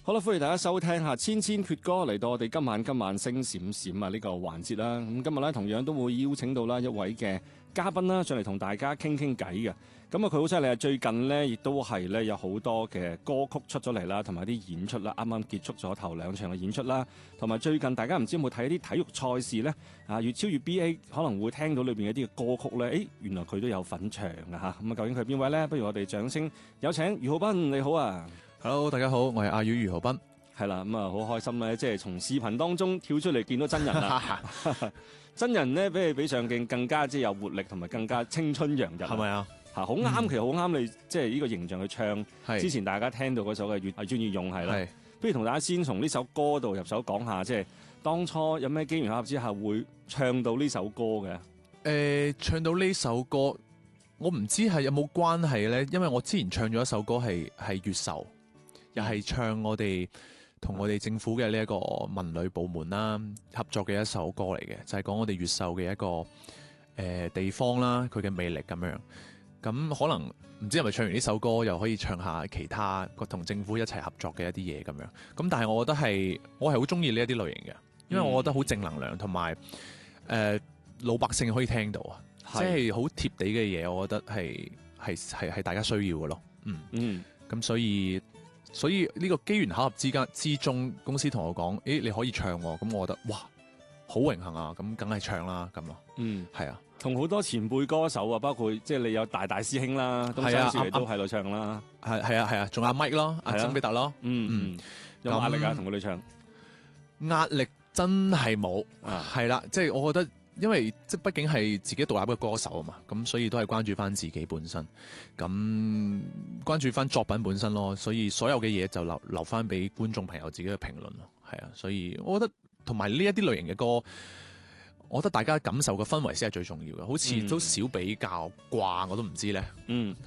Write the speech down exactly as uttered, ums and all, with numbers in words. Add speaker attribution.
Speaker 1: 好啦，歡迎大家收聽下千千闕歌，嚟到我哋今晚今晚星閃閃啊呢個環節啦。咁今日咧同樣都會邀請到啦一位嘅嘉賓啦，上嚟同大家傾傾偈嘅。咁啊佢好犀利啊！最近呢亦都係咧有好多嘅歌曲出咗嚟啦，同埋啲演出啦，啱啱結束咗頭兩場嘅演出啦。同埋最近大家唔知有冇睇一啲體育賽事呢？啊，越超越 B A 可能會聽到裏邊一啲嘅歌曲呢。誒，原來佢都有份唱嘅嚇。咁啊，究竟佢係邊位呢？不如我哋掌聲有請俞灝斌，你好啊！
Speaker 2: Hello， 大家好，我係阿俞俞灝斌。
Speaker 1: 係啦，咁啊好開心咧，即係從視頻當中跳出嚟見到真人啦。真人咧比比上鏡更加即係有活力，同埋更加青春洋溢。
Speaker 2: 係咪啊？
Speaker 1: 嚇，好啱，其實好啱你即係呢個形象去唱。
Speaker 2: 係
Speaker 1: 之前大家聽到嗰首嘅越係專業用係啦。
Speaker 2: 係，
Speaker 1: 不如同大家先從呢首歌度入手講下，即係當初有咩機緣巧合之下會唱到呢首歌嘅？誒、
Speaker 2: 呃，唱到呢首歌，我唔知係有冇關係咧，因為我之前唱咗一首歌係係越秀，又係唱我哋同我哋政府嘅呢一個文旅部門啦合作嘅一首歌嚟嘅，就係、是、講我哋越秀嘅一個誒、呃、地方啦，佢嘅魅力咁樣。咁可能唔知係咪唱完呢首歌，又可以唱下其他個同政府一齊合作嘅一啲嘢咁樣。咁但係我覺得係我係好中意呢一啲類型嘅，因為我覺得好正能量，同埋誒老百姓可以聽到啊，即係好貼地嘅嘢，我覺得係係係係大家需要嘅咯。嗯嗯，咁所以。所以呢個機緣巧合之間之中，公司同我講，誒你可以唱喎，咁我覺得哇，好榮幸啊，咁梗係唱啦，咁咯。嗯，係啊，
Speaker 1: 同好多前輩歌手啊，包括即係你有大大師兄啦，東山少爺都喺度唱啦，
Speaker 2: 係係啊係啊，仲有阿 Mike 咯，阿曾比特咯，
Speaker 1: 嗯嗯，有冇壓力啊？同佢哋唱，
Speaker 2: 壓力真係冇，係啦，即係我覺得。因為即係畢竟係自己獨立嘅歌手啊嘛，咁所以都係關注翻自己本身，咁關注翻作品本身咯，所以所有嘅嘢就留留翻俾觀眾朋友自己嘅評論咯，係啊，所以我覺得同埋呢一啲類型嘅歌，我覺得大家感受嘅氛圍先係最重要嘅，好似都少比較掛，我都唔知咧，嗯。